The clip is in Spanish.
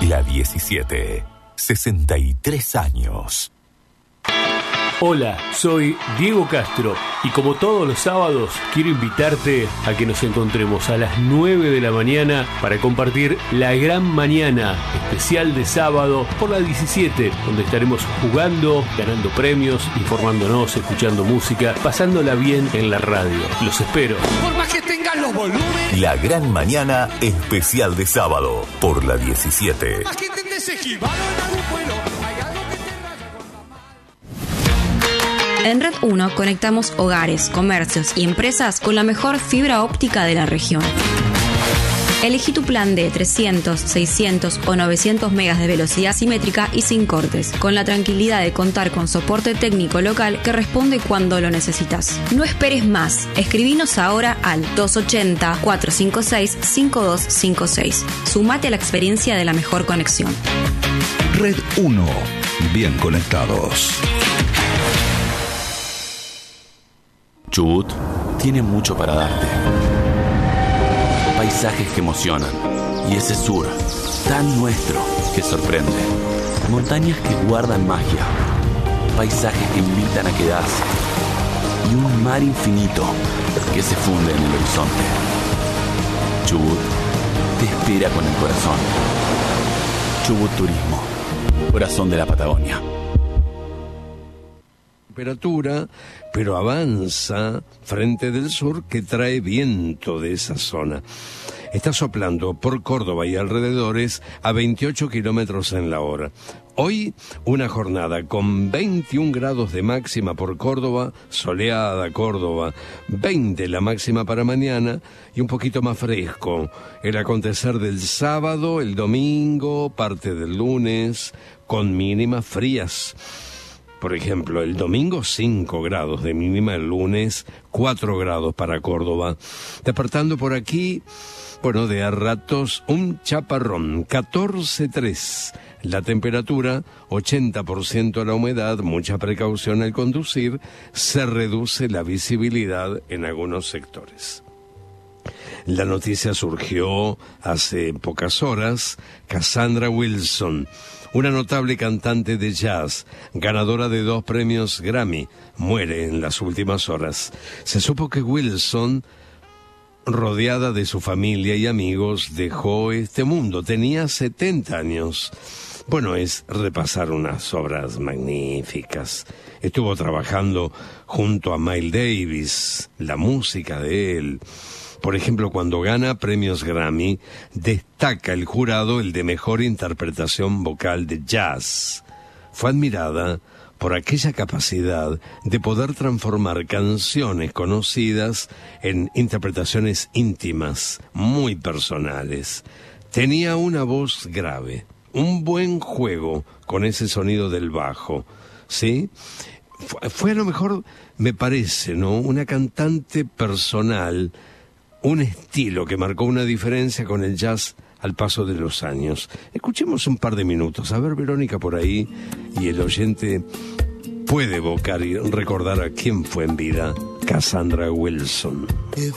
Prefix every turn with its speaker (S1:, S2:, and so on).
S1: La 17. 63 años.
S2: Hola, soy Diego Castro y como todos los sábados quiero invitarte a que nos encontremos a las 9 de la mañana para compartir La Gran Mañana, especial de sábado por la 17, donde estaremos jugando, ganando premios, informándonos, escuchando música, pasándola bien en la radio. Los espero.
S3: Por más que tengan los volúmenes.
S1: La Gran Mañana, especial de sábado por la 17.
S3: Más que intentes esquivarlo en algún vuelo.
S4: En Red 1 conectamos hogares, comercios y empresas con la mejor fibra óptica de la región. Elegí tu plan de 300, 600 o 900 megas de velocidad simétrica y sin cortes, con la tranquilidad de contar con soporte técnico local que responde cuando lo necesitas. No esperes más. Escribinos ahora al 280-456-5256. Sumate a la experiencia de la mejor conexión.
S5: Red 1. Bien conectados.
S6: Chubut tiene mucho para darte. Paisajes que emocionan. Y ese sur, tan nuestro, que sorprende. Montañas que guardan magia. Paisajes que invitan a quedarse. Y un mar infinito que se funde en el horizonte. Chubut te espera con el corazón. Chubut Turismo, corazón de la Patagonia.
S7: Temperatura, pero avanza frente del sur que trae viento de esa zona. Está soplando por Córdoba y alrededores a 28 kilómetros en la hora. Hoy una jornada con 21 grados de máxima por Córdoba, soleada Córdoba, 20 la máxima para mañana y un poquito más fresco. El acontecer del sábado, el domingo, parte del lunes, con mínimas frías. Por ejemplo, el domingo 5 grados de mínima, el lunes 4 grados para Córdoba. Despertando por aquí, bueno, de a ratos un chaparrón, 14,3. La temperatura, 80% la humedad, mucha precaución al conducir, se reduce la visibilidad en algunos sectores. La noticia surgió hace pocas horas. Cassandra Wilson, una notable cantante de jazz, ganadora de 2 premios Grammy, muere en las últimas horas. Se supo que Wilson, rodeada de su familia y amigos, dejó este mundo. Tenía 70 años. Bueno, es repasar unas obras magníficas. Estuvo trabajando junto a Miles Davis, la música de él. Por ejemplo, cuando gana premios Grammy, destaca el jurado el de mejor interpretación vocal de jazz. Fue admirada por aquella capacidad de poder transformar canciones conocidas en interpretaciones íntimas, muy personales. Tenía una voz grave, un buen juego con ese sonido del bajo, ¿sí? Fue a lo mejor, me parece, ¿no?, una cantante personal, un estilo que marcó una diferencia con el jazz al paso de los años. Escuchemos un par de minutos. A ver, Verónica, por ahí, y el oyente puede evocar y recordar a quién fue en vida Cassandra Wilson.